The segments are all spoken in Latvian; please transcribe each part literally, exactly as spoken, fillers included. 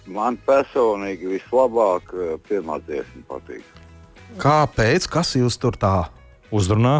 Man personīgi vislabāk pirmā dziesma patīk. Kāpēc? Kas jūs tur tā uzrunā?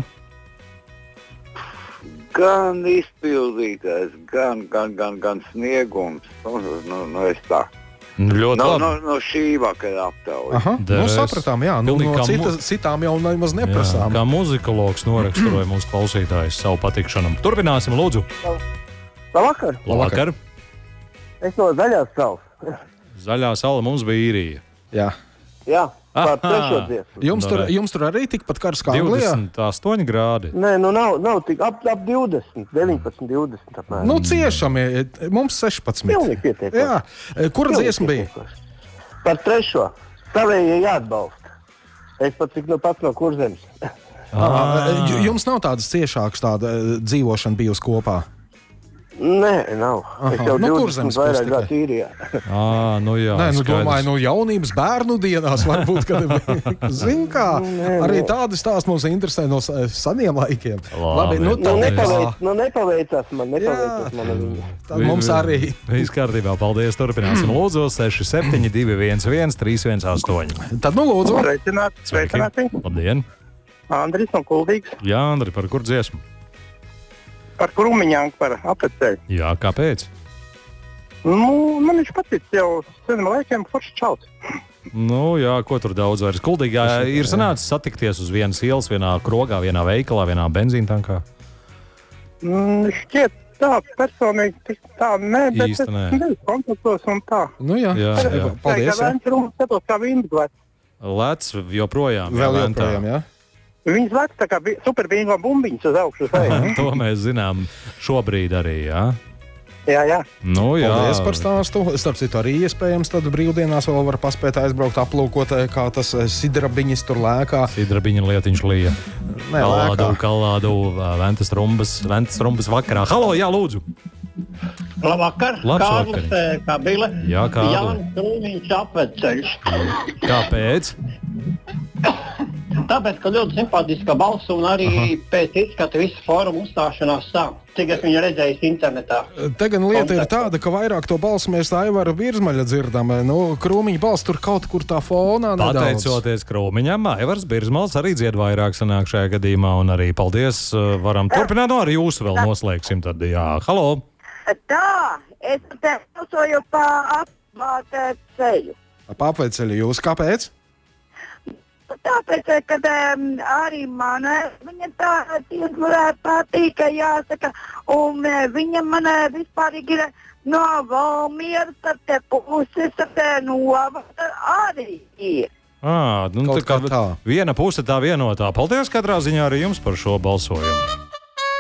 Gan izpildītājs, gan, gan, gan, gan sniegums. Nu, nu, nu es tā. Nu, ļoti no, labi. no, no šī vakara aptauja. Aha, nu sapratām, jā. Nu, no cita, citām jau nemaz neprasām. Jā, kā muzikologs noraksturoja mūsu klausītājus savu patikšanam. Turpināsim, lūdzu. Labvakar. Labvakar. Es no Zaļās salas. Zaļā sala mums bija īrija. Jā. Jā, par trešo dziesmu. Jums tur, jums tur arī tikpat karsts kā Anglijā? divdesmit astoņi grādi. Nē, nu nav, nav tik ap, ap divdesmit, deviņpadsmit, divdesmit apmēram. Nu, ciešami, mums sešpadsmit. Pilnīgi pietiekami. Jā. Kura dziesma bija? Par trešo. Savējie jāatbalsta. Es pat cik nu pats no Kurzemes. Jums nav tādas ciešākas tāda dzīvošana bijusi kopā? Nē, nav. Aha. Es jau Nu, divdesmit vairāk gadu īrijā. À, nu jā, Nē, nu skaidrs. domāju, nu jaunības bērnu dienās varbūt, kad zin kā, arī tādi stāsti mums interesē no seniem laikiem. Labi, nu, Nu, nepaveic, nu nepaveicās man, nepaveicās man. Tad mums arī. Viss kārtībā, paldies, turpināsim. Lūdzu, seši septiņi divi viens viens trīs viens astoņi. Tad nu lūdzu. Sveicināt, sveicināti. Labdien. Andris no Kuldīgas. Jā, Andri, par kur dziesmu? Par Krūmiņāngu, par apveceļu. Jā, kāpēc? Nu, man viņš patīk jau seniem laikiem forši čauts. Nu, jā, ko tur daudz vairs. Kuldīgā ir sanācis satikties uz vienas ielas, vienā krogā, vienā veikalā, vienā benzīntankā? Mm, šķiet tā, personīgi tik tā, nē, bet Īsti nē. es nevis kontaktos un tā. Nu jā, Jā, jā. paldies. Jā. Tagad runa skatos, kā viņi glēc. Lec joprojām. Vēl jā, Ventā. joprojām, jā. Viņas lēc tā kā super bīngā bumbiņas uz augšu. Uz To mēs zinām šobrīd arī, jā? jā, jā. Nu, jā. Paldies par stāstu. Starp citu, arī iespējams tad brīvdienās vēl var paspēt aizbraukt, aplūkot, kā tas sidrabiņas tur lēkā. Sidrabiņa lietiņš lija. Nē, Kalādu, lēkā. kalādu, ventas rumbas, ventas rumbas vakarā. Halo, jā, lūdzu. Labvakar, Labs Kārlis vakar. Kabile. Jā, Kārli. Jānis Krūmiņš apveceļš. Kāpēc? Tāpēc, ka ļoti simpātiska balss un arī Aha. pēc izskata visa fóruma uzstāšanās sāk. Cik es viņu redzējis internetā. Te gan lieta ir tāda, ka vairāk to balsu mēs Aivara Birzmaļa dzirdam. Nu, Krūmiņa balss tur kaut kur tā fonā nedaudz. Pateicoties Krūmiņam, Aivars Birzmals arī dzied vairāk sanāk šajā gadījumā. Un arī paldies, varam turpināt. No arī jūsu vēl noslēgsim tad, jā. Halo! Tā, es te balsoju pa apveceļu. Pa apveceļu jūs kāpēc? Tāpēc, ka um, arī man viņa tā varētu patīk, jāsaka, un uh, viņa man uh, vispār ir no Valmieras, tad te puses, tad te novada arī ir. À, nu, Kaut tā kā kā tā. viena puse tā vienotā. Paldies katrā ziņā arī jums par šo balsojumu.